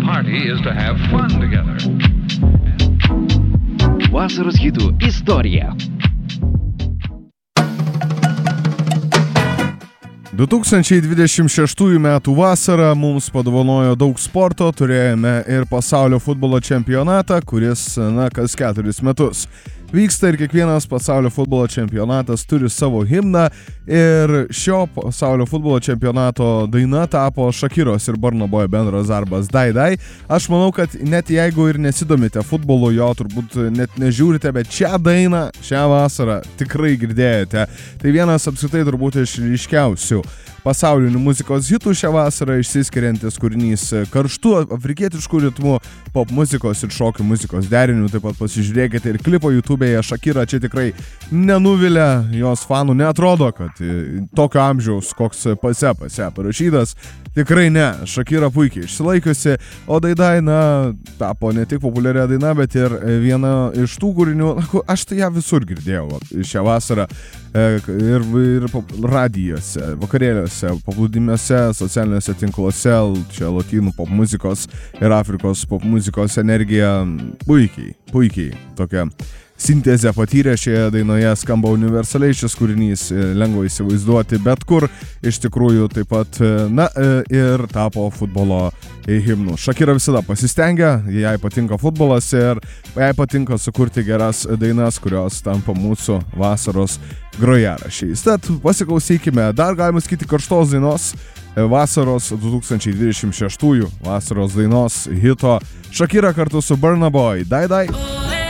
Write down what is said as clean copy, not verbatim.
party is to have fun together. Vasaros hitų istorija. 2026 metų vasarą mums padovanojo daug sporto, turėjome ir pasaulio futbolo čempionatą, kuris, kas 4 metus vyksta ir kiekvienas pasaulio futbolo čempionatas turi savo himną ir šio pasaulio futbolo čempionato daina tapo Shakiros ir Burna Boy bendras darbas Dai Dai. Aš manau, kad net jeigu ir nesidomite futbolu, jo turbūt net nežiūrite, bet šią dainą, šią vasarą tikrai girdėjote. Tai vienas apskritai turbūt iš ryškiausių pasaulinių muzikos hitų šią vasarą, išsiskiriantis kūrinys karštu afrikietiškų ritmų, pop muzikos ir šokių muzikos derinių. Taip pat pasižiūrėkite ir klipo YouTube'e. Shakira čia tikrai nenuvilia, jos fanų neatrodo, kad tokio amžiaus, koks pase parašytas. Tikrai ne, Shakira puikiai išsilaikiusi, o Dai Dai, tapo ne tik populiaria daina, bet ir viena iš tų kūrinių, aš tai ją visur girdėjau šią vasarą ir radijose, vakarėliuose, paplūdimiuose, socialiniuose tinkluose, čia lotynų pop muzikos ir Afrikos pop muzikos energija puikiai tokia sintezę patyrė šioje dainoje, skamba universaliai šis kūrinys, lengva įsivaizduoti bet kur, iš tikrųjų taip pat, ir tapo futbolo himnu. Shakira visada pasistengia, jai patinka futbolas ir jai patinka sukurti geras dainas, kurios tampa mūsų vasaros grojaraščiais. Tad pasiklausykime, dar galima sakyti karštos dainos, vasaros 2026 vasaros dainos hito Shakira kartu su Burna Boy, Dai Dai.